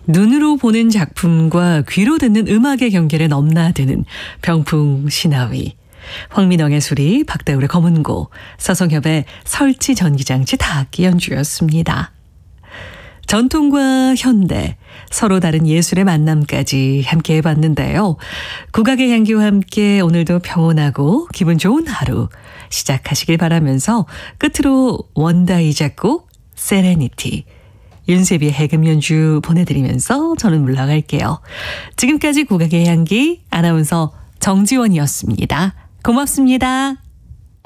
눈으로 보는 작품과 귀로 듣는 음악의 경계를 넘나드는 병풍 신화위. 황민영의 수리, 박다울의 검은고, 서성협의 설치 전기장치 다악기 연주였습니다. 전통과 현대, 서로 다른 예술의 만남까지 함께 해봤는데요. 국악의 향기와 함께 오늘도 평온하고 기분 좋은 하루 시작하시길 바라면서 끝으로 원다이 작곡 세레니티, 윤세비의 해금 연주 보내드리면서 저는 물러갈게요. 지금까지 국악의 향기 아나운서 정지원이었습니다. 고맙습니다.